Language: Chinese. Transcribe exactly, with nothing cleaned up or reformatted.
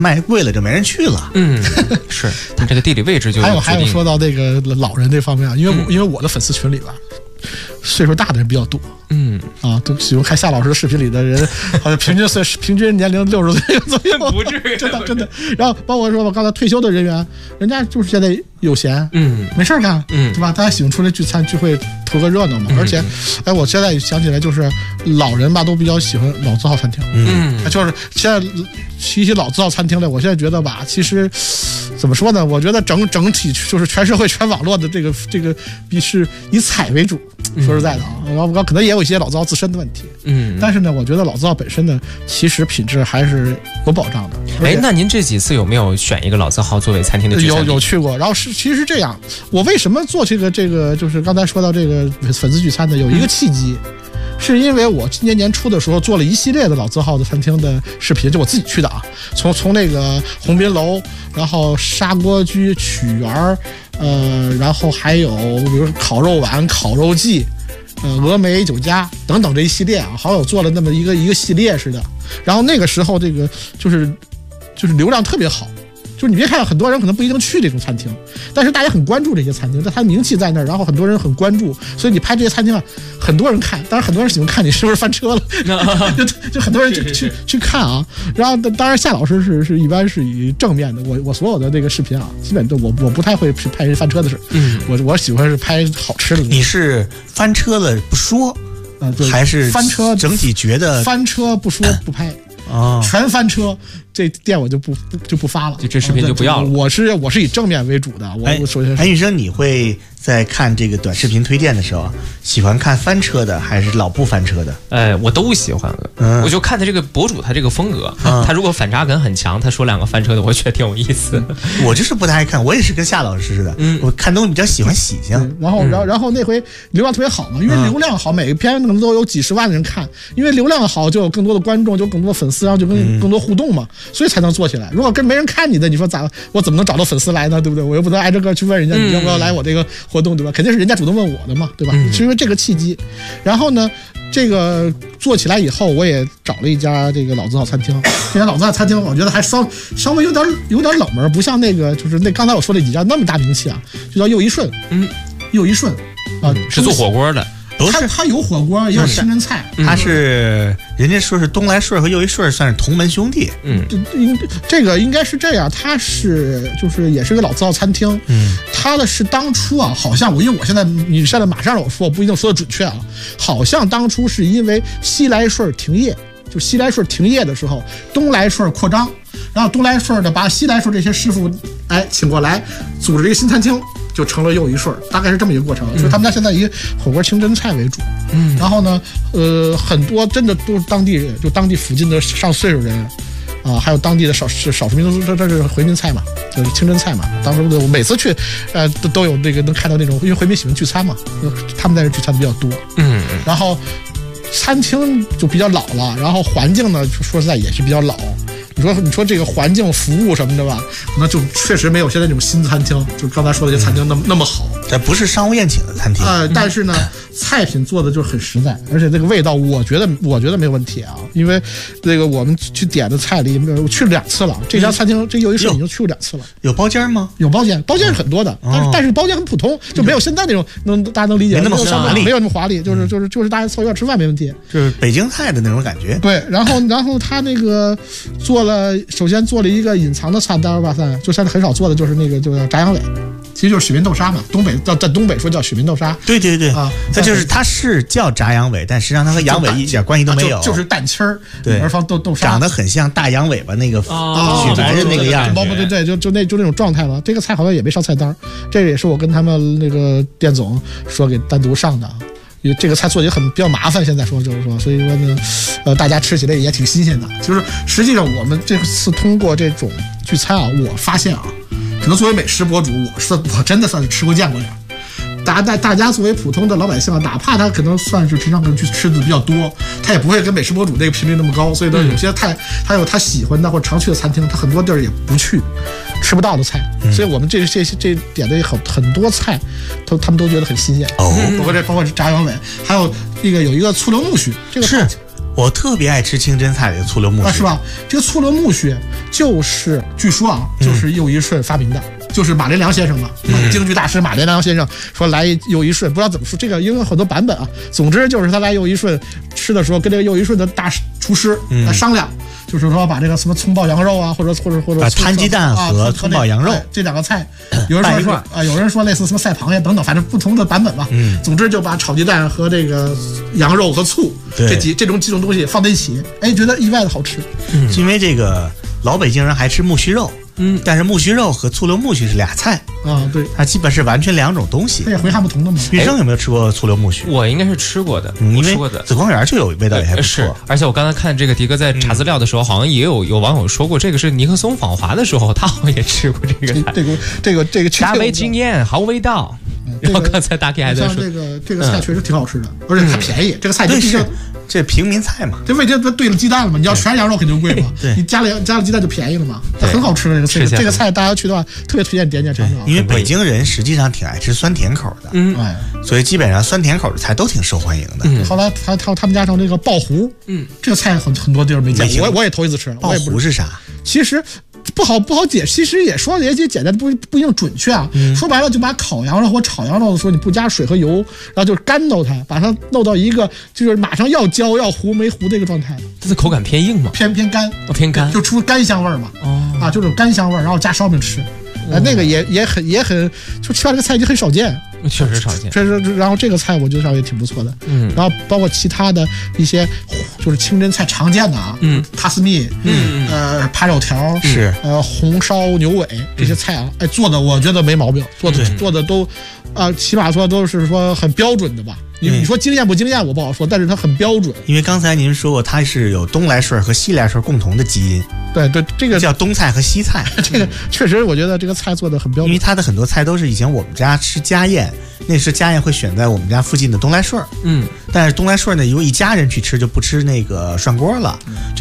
卖贵了就没人去了。 嗯，是它这个地理位置就还有还有说到这个老人这方面啊，因为我、嗯、因为我的粉丝群里吧，岁数大的人比较多。 嗯啊，都喜欢看夏老师的视频里的人，好像平均岁平均年龄六十岁左右， 不至于， 真的真的。然后包括说我刚才退休的人员，人家就是现在有闲， 嗯， 没事干， 嗯， 对吧？大家喜欢出来聚餐聚会，图个热闹嘛。嗯、而且，哎，我现在想起来，就是老人吧，都比较喜欢老字号餐厅， 嗯， 就是现在提起老字号餐厅来，我现在觉得吧，其实怎么说呢？我觉得整整体就是全社会全网络的这个这个比是以菜为主。说实在的啊，然后可能也有一些老字号自身的问题， 嗯， 但是呢，我觉得老字号本身呢，其实品质还是有保障的。 哎，那您这几次有没有选一个老字号作为餐厅的聚餐？ 有有去过，然后是其实是这样，我为什么做这个这个，就是刚才说到这个粉丝聚餐的，有一个契机。嗯，是因为我今年年初的时候做了一系列的老字号的餐厅的视频，就我自己去的啊，从从那个鸿宾楼，然后砂锅居、曲园，呃，然后还有比如烤肉丸、烤肉季，呃，峨眉酒家等等这一系列啊，好有做了那么一个一个系列似的。然后那个时候这个就是就是流量特别好。就是你别看很多人可能不一定去这种餐厅，但是大家很关注这些餐厅，但它名气在那儿，然后很多人很关注，所以你拍这些餐厅啊，很多人看，当然很多人喜欢看你是不是翻车了，就就很多人去去去看啊。然后当然夏老师是是一般是以正面的，我我所有的这个视频啊，基本都我我不太会去拍人翻车的事， 嗯， 我我喜欢是拍好吃的。 你是翻车了不说， 呃，对， 还是翻车整体觉得翻车不说不拍。 哦， 全翻车，这店我就不不就不发了， 就这视频就不要了。 我是我是以正面为主的。我我首先， 韩医生，你会在看这个短视频推荐的时候，喜欢看翻车的还是老不翻车的？ 哎，我都喜欢。嗯，我就看他这个博主，他这个风格，嗯、他如果反差感很强，他说两个翻车的，我觉得挺有意思。 嗯、我就是不太爱看，我也是跟夏老师似的，嗯，我看东西比较喜欢喜庆。 然后，然后，然后那回流量特别好嘛，因为流量好，每一篇可能都有几十万的人看，因为流量好，就有更多的观众，就有更多的粉丝，然后就跟更多互动嘛，所以才能做起来。如果跟没人看你的，你说咋？我怎么能找到粉丝来呢？对不对？我又不能挨着个去问人家你要不要来我这个活动，对吧？肯定是人家主动问我的嘛，对吧？是因为这个契机。然后呢，这个做起来以后，我也找了一家这个老字号餐厅。这家老字号餐厅，我觉得还稍稍微有点有点冷门，不像那个就是那刚才我说那几家那么大名气啊，就叫又一顺， 嗯， 又一顺啊， 是做火锅的。 他他有火锅，也有清真菜。 他是人家说是东来顺和又一顺算是同门兄弟。 嗯， 这个应该是这样，他是就是也是个老字号餐厅。 嗯， 他的是当初啊，好像我因为我现在你现在马上让我说，我不一定说的准确啊，好像当初是因为西来顺停业，就西来顺停业的时候，东来顺扩张，然后东来顺的把西来顺这些师傅哎请过来，组织一个新餐厅。就成了又一顺，大概是这么一个过程。所以他们家现在以火锅清真菜为主， 嗯， 然后呢，呃，很多真的都是当地人，就当地附近的上岁数人，啊，还有当地的少少数民族，这这是回民菜嘛，就是清真菜嘛。当时我每次去，呃，都都有那个能看到那种，因为回民喜欢聚餐嘛，他们在这聚餐的比较多， 嗯， 然后餐厅就比较老了，然后环境呢，说实在也是比较老。你说你说这个环境服务什么的吧，那就确实没有现在这种新餐厅，就刚才说的这些餐厅那么、嗯、那么好。 这不是商务宴请的餐厅啊、呃，但是呢，菜品做的就很实在，而且这个味道，我觉得我觉得没有问题啊。因为这个我们去点的菜里，我去了两次了，这家餐厅、嗯、这又一顺已经去过两次了。 有包间吗？ 有包间，包间是很多的，嗯、但是但是包间很普通，就没有现在那种能大家能理解， 没那么华丽， 没有那么华丽，就是就是就是大家凑一块吃饭没问题， 就是北京菜的那种感觉。 对，然后然后他那个做了，首先做了一个隐藏的菜单吧，算就现在很少做的就是那个就叫炸羊尾，其实就是雪民豆沙嘛，东北在在东北说叫雪民豆沙。 对对对啊， 它就是它是叫炸羊尾，但实际上它和羊尾一点关系都没有， 就, 就是蛋清儿， 对， 里边放豆豆沙， 长得很像大羊尾巴那个啊， 雪白的那个样子， 对对对，就就那就那种状态了。这个菜好像也没上菜单，这个也是我跟他们那个店总说给单独上的。因为这个菜做也很比较麻烦，现在说就是说，所以说呢，呃，大家吃起来也挺新鲜的。就是实际上我们这次通过这种聚餐啊，我发现啊，可能作为美食博主，我是我真的算是吃过见过点。大大大家作为普通的老百姓啊，哪怕他可能算是平常可能去吃的比较多，他也不会跟美食博主这个频率那么高，所以呢，有些菜他有他喜欢的或者常去的餐厅，他很多地儿也不去，吃不到的菜，所以我们这这这点的很很多菜，都他们都觉得很新鲜。 哦， 包括这包括这炸羊尾，还有那个有一个醋溜木须，这个是我特别爱吃清真菜里的醋溜木须、 啊，是吧？这个醋溜木须就是据说啊，就是又一顺发明的。嗯就是马连良先生嘛，嗯、京剧大师马连良先生说来又一顺，不知道怎么说，这个因为有很多版本啊。总之就是他来又一顺吃的时候，跟这个又一顺的大厨师来商量，嗯、就是说把这个什么葱爆羊肉啊，或者或者或者摊鸡蛋和葱爆羊肉、 啊、这两个菜，有人说啊，有人说类似什么赛螃蟹等等，反正不同的版本吧。 嗯， 总之就把炒鸡蛋和这个羊肉和醋这几这种几种东西放在一起，哎，觉得意外的好吃。 嗯，因为这个老北京人还吃木须肉。嗯，但是木须肉和醋溜木须是俩菜啊，对， 它基本是完全两种东西， 它也回汉不同的嘛。 玉生有没有吃过醋溜木须？ 我应该是吃过的， 嗯、 我吃过的。 紫光园就有味道也还不错。 是，而且我刚才看这个迪哥在查资料的时候，嗯、好像也有有网友说过，这个是尼克松访华的时候，他好像也吃过这个菜。 这个这个这个大为惊艳，好味道。嗯这个、然后刚才大 K 还在说， 像这个这个菜确实挺好吃的，嗯、而且它便宜。嗯、这个菜就毕竟这平民菜嘛， 这为这不对了鸡蛋了嘛？你要全羊肉肯定贵嘛，你加了加了鸡蛋就便宜了嘛。它很好吃的这个菜，这个菜大家去的话，特别推荐点点尝尝。 因为北京人实际上挺爱吃酸甜口的， 嗯，哎， 所以基本上酸甜口的菜都挺受欢迎的。 嗯、后来他他他们家成这个爆糊， 嗯， 这个菜很很多地儿没见过，我我也头一次吃。 爆糊是啥？ 其实。不好不好解，其实也说也也简单，不不一定准确啊。嗯、说白了，就把烤羊肉或炒羊肉的时候，你不加水和油，然后就干到它，把它弄到一个就是马上要焦要糊没糊的一个状态。 它的口感偏硬嘛？ 偏偏干， 哦，偏干， 就出干香味儿嘛。 哦， 啊，就这种干香味儿，然后加烧饼吃，呃，那个也也很也很，就吃完这个菜已经很少见。 确实少见， 确实，然后这个菜我觉得稍微也挺不错的， 嗯， 然后包括其他的一些就是清真菜常见的啊， 嗯， 塔斯密， 嗯， 呃，扒肉条是， 呃，红烧牛尾这些菜啊，哎，做的我觉得没毛病，做的做的都，啊，起码说都是说很标准的吧。你你说惊艳不惊艳我不好说，但是它很标准。 因为刚才您说过，它是有东来顺和西来顺共同的基因。 对对，这个叫东菜和西菜。 这个确实，我觉得这个菜做的很标准。 因为它的很多菜都是以前我们家吃家宴，那时家宴会选在我们家附近的东来顺。 嗯， 但是东来顺呢，如果一家人去吃就不吃那个涮锅了。